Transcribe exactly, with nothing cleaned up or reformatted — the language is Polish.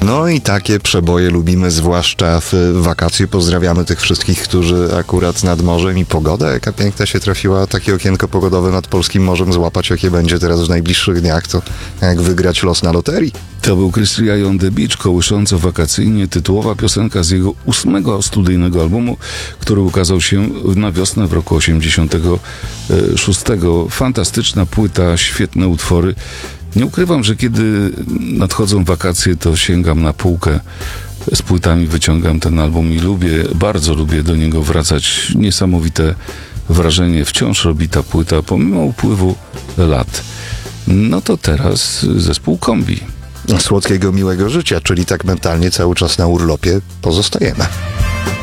No i takie przeboje lubimy, zwłaszcza w wakacje. Pozdrawiamy tych wszystkich, którzy akurat nad morzem i pogoda, jaka piękna się trafiła, takie okienko pogodowe nad polskim morzem złapać, jakie będzie teraz w najbliższych dniach, to jak wygrać los na loterii. To był Christian on the Beach, kołysząco wakacyjnie, tytułowa piosenka z jego ósmego studyjnego albumu, który ukazał się na wiosnę w roku osiemdziesiątego szóstego. Fantastyczna płyta, świetne utwory. Nie ukrywam, że kiedy nadchodzą wakacje, to sięgam na półkę z płytami, wyciągam ten album i lubię, bardzo lubię do niego wracać. Niesamowite wrażenie wciąż robi ta płyta, pomimo upływu lat. No to teraz zespół Kombi. Słodkiego, miłego życia, czyli tak mentalnie cały czas na urlopie pozostajemy.